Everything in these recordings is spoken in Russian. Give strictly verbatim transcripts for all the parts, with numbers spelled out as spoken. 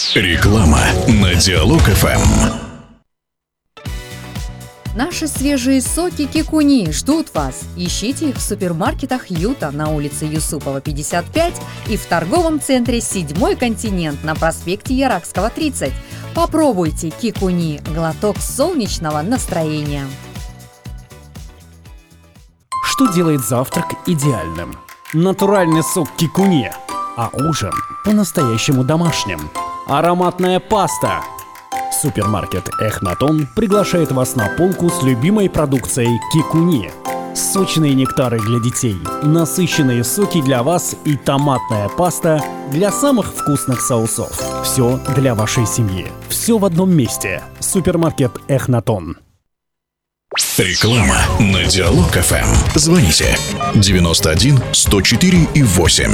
Реклама на Диалог-эф эм. Наши свежие соки Кикуни ждут вас. Ищите их в супермаркетах Юта на улице Юсупова, пятьдесят пять и в торговом центре «Седьмой континент» на проспекте Яракского, тридцать. Попробуйте Кикуни – глоток солнечного настроения. Что делает завтрак идеальным? Натуральный сок Кикуни, а ужин по-настоящему домашним. Ароматная паста. Супермаркет Эхнатон приглашает вас на полку с любимой продукцией Кикуни. Сочные нектары для детей, насыщенные соки для вас и томатная паста для самых вкусных соусов. Все для вашей семьи. Все в одном месте. Супермаркет Эхнатон. Реклама на Диалог-эф эм. Звоните девяносто один сто четыре и восемь.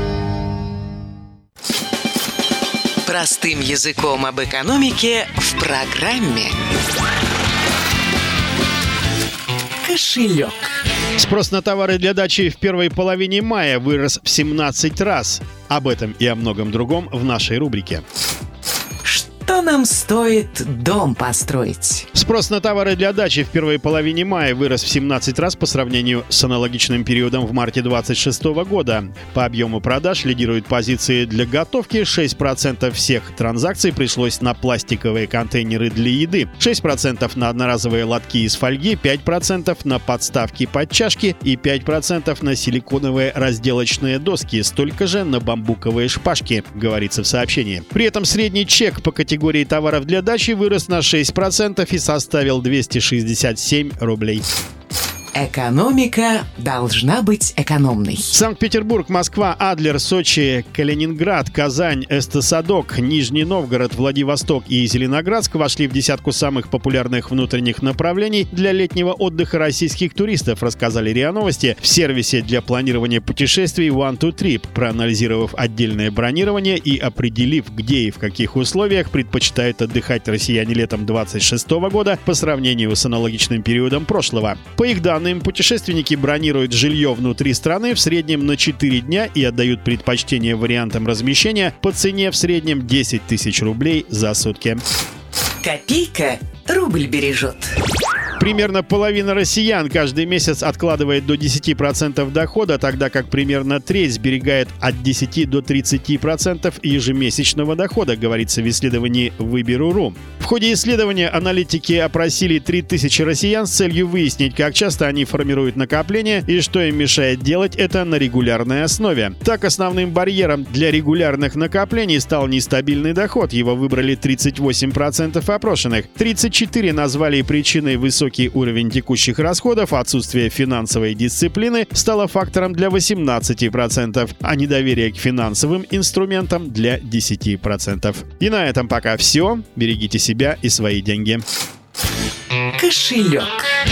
Простым языком об экономике в программе «Кошелек». Спрос на товары для дачи в первой половине мая вырос в семнадцать раз. Об этом и о многом другом в нашей рубрике. Что нам стоит дом построить? Спрос на товары для дачи в первой половине мая вырос в семнадцать раз по сравнению с аналогичным периодом в марте двадцать шестого года. По объему продаж лидируют позиции для готовки. шесть процентов всех транзакций пришлось на пластиковые контейнеры для еды, шесть процентов на одноразовые лотки из фольги, пять процентов на подставки под чашки и пять процентов на силиконовые разделочные доски, столько же на бамбуковые шпажки, говорится в сообщении. При этом средний чек по категории товаров для дачи вырос на шесть процентов и составил двести шестьдесят семь рублей. Экономика должна быть экономной. Санкт-Петербург, Москва, Адлер, Сочи, Калининград, Казань, Эстосадок, Нижний Новгород, Владивосток и Зеленоградск вошли в десятку самых популярных внутренних направлений для летнего отдыха российских туристов, рассказали РИА Новости в сервисе для планирования путешествий One to Trip, проанализировав отдельное бронирование и определив, где и в каких условиях предпочитают отдыхать россияне летом двадцать шестого года по сравнению с аналогичным периодом прошлого. По их данным, путешественники бронируют жилье внутри страны в среднем на четыре дня и отдают предпочтение вариантам размещения по цене в среднем десять тысяч рублей за сутки. Копейка рубль бережет. Примерно половина россиян каждый месяц откладывает до десяти процентов дохода, тогда как примерно треть сберегает от десяти до тридцати процентов ежемесячного дохода, говорится в исследовании Выберу.ру. В ходе исследования аналитики опросили три тысячи россиян с целью выяснить, как часто они формируют накопления и что им мешает делать это на регулярной основе. Так, основным барьером для регулярных накоплений стал нестабильный доход. Его выбрали тридцать восемь процентов опрошенных. тридцать четыре процента назвали причиной высокой уровень текущих расходов, отсутствие финансовой дисциплины стало фактором для восемнадцати процентов, а недоверие к финансовым инструментам для десяти процентов. И на этом пока все. Берегите себя и свои деньги. Кошелек.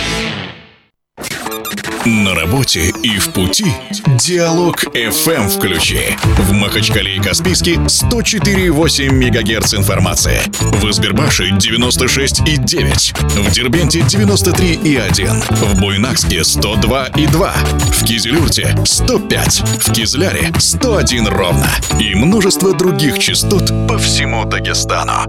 На работе и в пути Диалог-эф эм включи. В Махачкале и Каспийске сто четыре и восемь мегагерц информации. В Избербаше девяносто шесть и девять. В Дербенте девяносто три и один. В Буйнакске сто два и два. В Кизилюрте сто пять. В Кизляре сто один ровно. И множество других частот по всему Дагестану.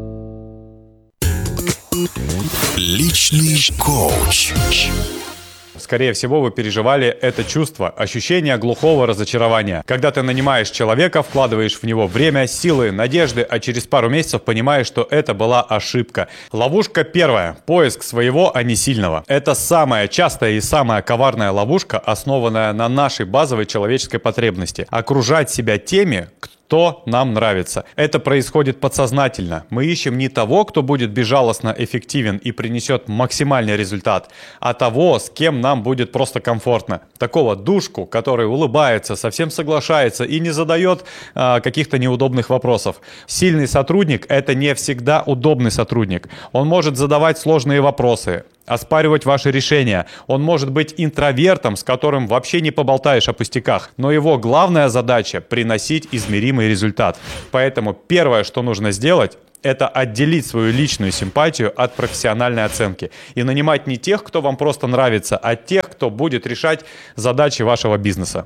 Личный коуч. Скорее всего, вы переживали это чувство, ощущение глухого разочарования. Когда ты нанимаешь человека, вкладываешь в него время, силы, надежды, а через пару месяцев понимаешь, что это была ошибка. Ловушка первая. Поиск своего, а не сильного. Это самая частая и самая коварная ловушка, основанная на нашей базовой человеческой потребности. Окружать себя теми, кто Что нам нравится. Это происходит подсознательно. Мы ищем не того, кто будет безжалостно эффективен и принесет максимальный результат, а того, с кем нам будет просто комфортно. Такого душку, который улыбается, совсем соглашается и не задает а, каких-то неудобных вопросов. Сильный сотрудник – это не всегда удобный сотрудник. Он может задавать сложные вопросы, оспаривать ваши решения. Он может быть интровертом, с которым вообще не поболтаешь о пустяках. Но его главная задача – приносить измеримый результат. Поэтому первое, что нужно сделать, это отделить свою личную симпатию от профессиональной оценки. И нанимать не тех, кто вам просто нравится, а тех, кто будет решать задачи вашего бизнеса.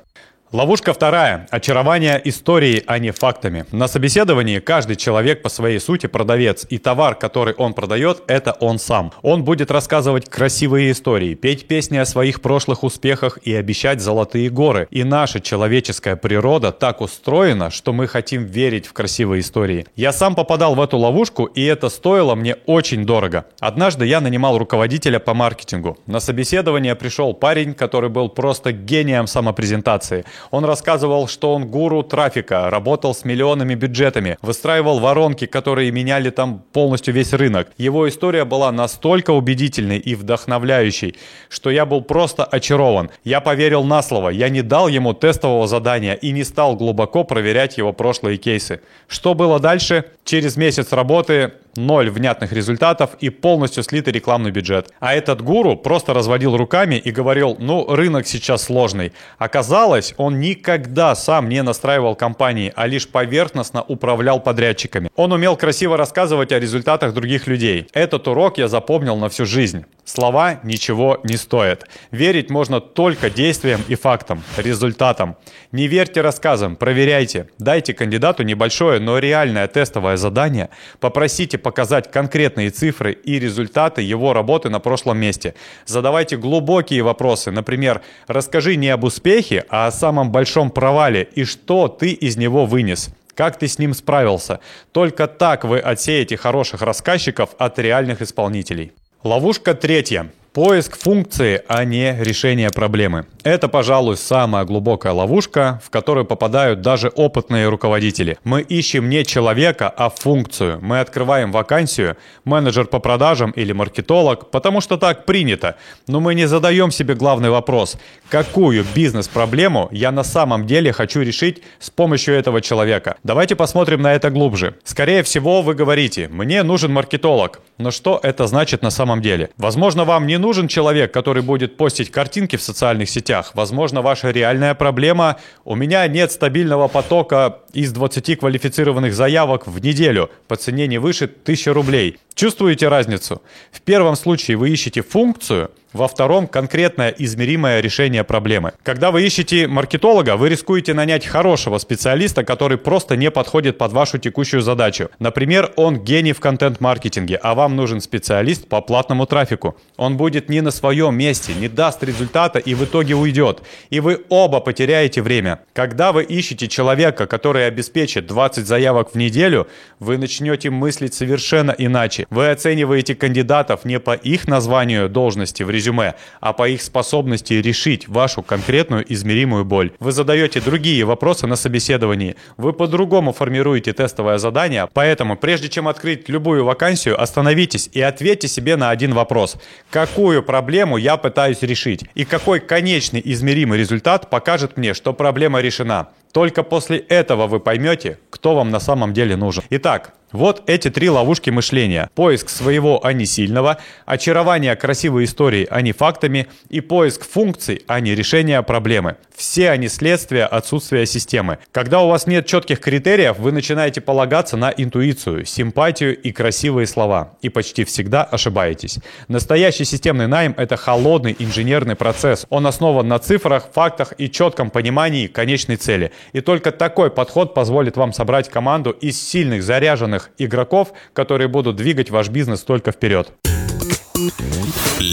Ловушка вторая. Очарование историей, а не фактами. На собеседовании каждый человек по своей сути продавец, и товар, который он продает, это он сам. Он будет рассказывать красивые истории, петь песни о своих прошлых успехах и обещать золотые горы. И наша человеческая природа так устроена, что мы хотим верить в красивые истории. Я сам попадал в эту ловушку, и это стоило мне очень дорого. Однажды я нанимал руководителя по маркетингу. На собеседование пришел парень, который был просто гением самопрезентации. Он рассказывал, что он гуру трафика, работал с миллионными бюджетами, выстраивал воронки, которые меняли там полностью весь рынок. Его история была настолько убедительной и вдохновляющей, что я был просто очарован. Я поверил на слово, я не дал ему тестового задания и не стал глубоко проверять его прошлые кейсы. Что было дальше? Через месяц работы ноль внятных результатов и полностью слитый рекламный бюджет. А этот гуру просто разводил руками и говорил, ну, рынок сейчас сложный. Оказалось, он никогда сам не настраивал компании, а лишь поверхностно управлял подрядчиками. Он умел красиво рассказывать о результатах других людей. Этот урок я запомнил на всю жизнь. Слова ничего не стоят. Верить можно только действиям и фактам, результатам. Не верьте рассказам, проверяйте. Дайте кандидату небольшое, но реальное тестовое задание. Попросите показать конкретные цифры и результаты его работы на прошлом месте. Задавайте глубокие вопросы. Например, расскажи не об успехе, а о самом большом провале и что ты из него вынес. Как ты с ним справился? Только так вы отсеете хороших рассказчиков от реальных исполнителей. Ловушка третья. Поиск функции, а не решение проблемы. Это, пожалуй, самая глубокая ловушка, в которую попадают даже опытные руководители. Мы ищем не человека, а функцию. Мы открываем вакансию, менеджер по продажам или маркетолог, потому что так принято. Но мы не задаем себе главный вопрос: какую бизнес-проблему я на самом деле хочу решить с помощью этого человека? Давайте посмотрим на это глубже. Скорее всего, вы говорите: мне нужен маркетолог. Но что это значит на самом деле? Возможно, вам не нужен человек, который будет постить картинки в социальных сетях. Возможно, ваша реальная проблема: у меня нет стабильного потока из двадцати квалифицированных заявок в неделю по цене не выше тысячи рублей. Чувствуете разницу? В первом случае вы ищете функцию, во втором — конкретное измеримое решение проблемы. Когда вы ищете маркетолога, вы рискуете нанять хорошего специалиста, который просто не подходит под вашу текущую задачу. Например, он гений в контент-маркетинге, а вам нужен специалист по платному трафику. Он будет не на своем месте, не даст результата и в итоге уйдет. И вы оба потеряете время. Когда вы ищете человека, который обеспечит двадцать заявок в неделю, вы начнете мыслить совершенно иначе. Вы оцениваете кандидатов не по их названию должности в резюме, а по их способности решить вашу конкретную измеримую боль. Вы задаете другие вопросы на собеседовании. Вы по-другому формируете тестовое задание, поэтому прежде чем открыть любую вакансию, остановитесь и ответьте себе на один вопрос: какую проблему я пытаюсь решить? И какой конечный измеримый результат покажет мне, что проблема решена? Только после этого вы поймете, кто вам на самом деле нужен. Итак, вот эти три ловушки мышления. Поиск своего, а не сильного, очарование красивой истории, а не фактами, и поиск функций, а не решения проблемы. Все они следствие отсутствия системы. Когда у вас нет четких критериев, вы начинаете полагаться на интуицию, симпатию и красивые слова. И почти всегда ошибаетесь. Настоящий системный найм — это холодный инженерный процесс. Он основан на цифрах, фактах и четком понимании конечной цели. И только такой подход позволит вам собрать команду из сильных, заряженных игроков, которые будут двигать ваш бизнес только вперед.